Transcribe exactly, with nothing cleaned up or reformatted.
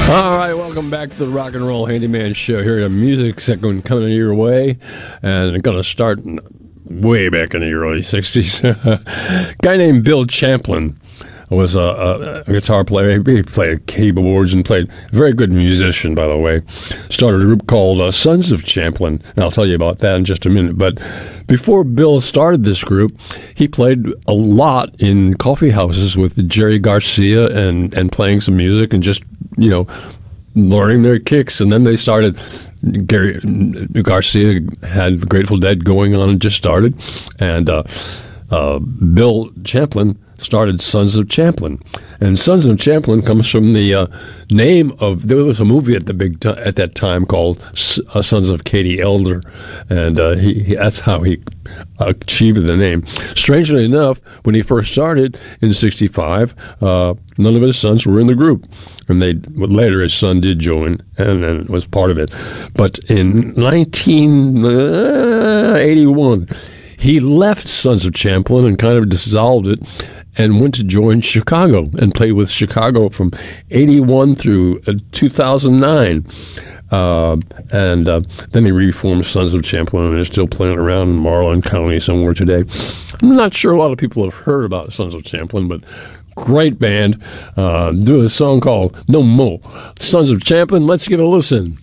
All right, welcome back to the Rock and Roll Handyman Show. Here at a music segment coming your way, and I'm going to start way back in the early sixties. A guy named Bill Champlin was a, a, a guitar player. He played keyboards and played a very good musician, by the way. Started a group called uh, Sons of Champlin, and I'll tell you about that in just a minute. But before Bill started this group, he played a lot in coffee houses with Jerry Garcia and, and playing some music and just, you know, learning their kicks. And then they started, Gary Garcia had the Grateful Dead going on and just started. And uh, uh, Bill Champlin started Sons of Champlin. And Sons of Champlin comes from the uh, name of, there was a movie at the big t- at that time called S- uh, Sons of Katie Elder, and uh, he, he that's how he achieved the name. Strangely enough, when he first started in sixty-five, uh, none of his sons were in the group, and they later his son did join and, and was part of it. But in nineteen eighty-one, he left Sons of Champlin and kind of dissolved it, and went to join Chicago and played with Chicago from eighty-one through uh, two thousand nine. Uh, and uh, then he reformed Sons of Champlin and is still playing around in Marlin County somewhere today. I'm not sure a lot of people have heard about Sons of Champlin, but great band. Uh, do a song called No Mo. Sons of Champlin, let's give it a listen.